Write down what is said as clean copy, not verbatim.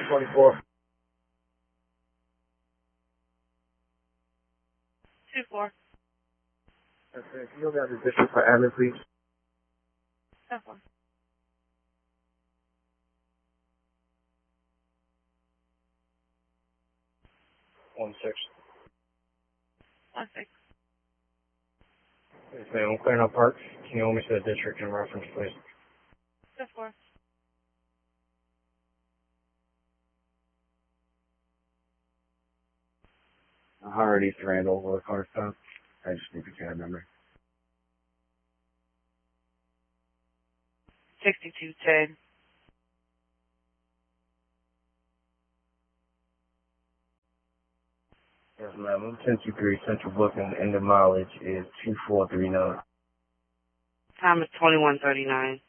24. 2-4. Can you go down to the district for admin, please? 10-4. 1-6. 1-6. Yes, ma'am. I'm clearing up parks. Can you hold me to the district in reference, please? 2-4. I already ran over the car stop. I just need the cab number. 6210. Yes, ma'am. 1023 Central Booking, and the mileage is 2439. Time is 21:39.